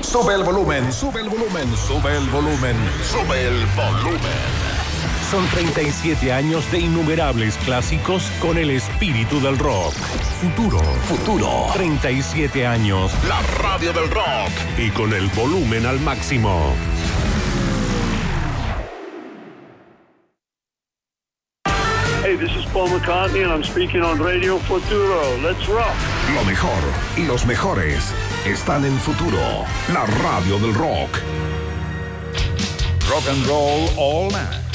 Sube el volumen, sube el volumen, sube el volumen, sube el volumen. Son 37 años de innumerables clásicos con el espíritu del rock. Futuro. 37 años. La radio del rock. Y con el volumen al máximo. Hey, this is Paul McCartney and I'm speaking on Radio Futuro. Let's rock. Lo mejor y los mejores están en Futuro, la radio del rock. Rock and roll all night.